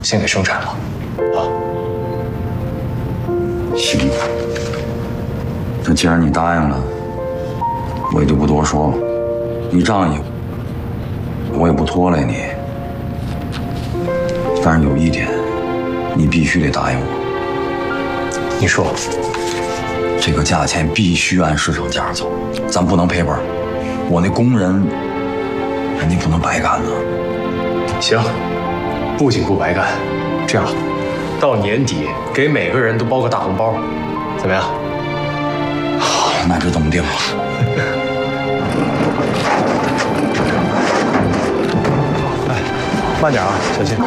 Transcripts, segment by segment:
先给生产了，啊。 行，那既然你答应了，我也就不多说了。你仗义，我也不拖累你。但是有一点，你必须得答应我。 你说， 这个价钱必须按市场价走，咱不能赔本。我那工人，人家不能白干呢。 行，不仅不白干，这样，到年底给每个人都包个大红包，怎么样？ 好，那就这么定了。 哎，慢点啊，小心。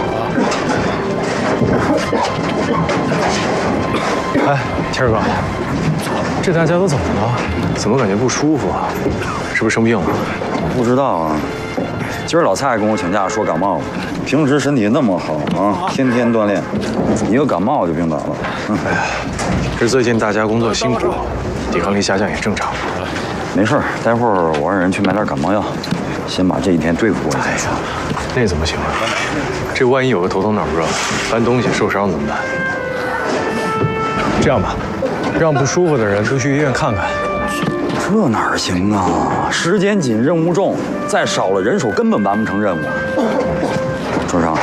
哎，天儿哥，这大家都怎么了？怎么感觉不舒服啊？是不是生病了？ 不知道啊。今儿老蔡跟我请假说感冒了，平时身体那么好啊，天天锻炼，一个感冒就病倒了。 哎呀，这最近大家工作辛苦，抵抗力下降也正常。 没事，待会儿我让人去买点感冒药，先把这一天对付过去再说。 那怎么行啊？这万一有个头疼脑热，搬东西受伤怎么办？这样吧，让不舒服的人都去医院看看。 这哪行啊？时间紧，任务重，再少了人手根本完不成任务。春生，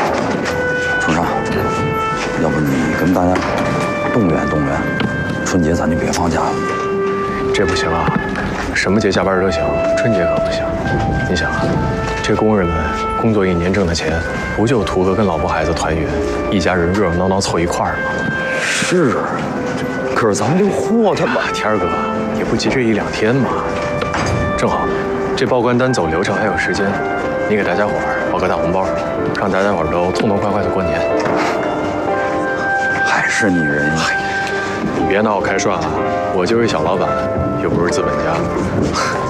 要不你跟大家动员动员，春节咱就别放假了。 这不行啊，什么节加班都行，春节可不行。你想啊，这工人们工作一年挣的钱，不就图个跟老婆孩子团圆，一家人热热闹闹凑一块儿吗？ 是，可是咱们这货它天儿哥也不急这一两天嘛。正好，这报关单走流程还有时间，你给大家伙儿包个大红包，让大家伙儿都痛痛快快的过年。 还是你人呀！ 你别拿我开涮啊，我就是小老板，又不是资本家。